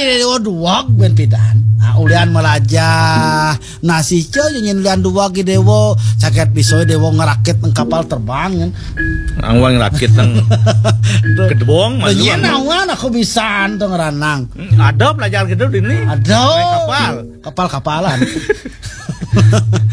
dewa duwag ben pidan. Ulian melajah nasi coy nyen ulian duwag dewa caket bisoy dewa ngerakit ng kapal terbang. Angwang rakit nang gedebong mah. Nyen nawan aku bisa tong ranang. Ada pelajaran gitu di ini. Ada kapal. Kapal-kapalan.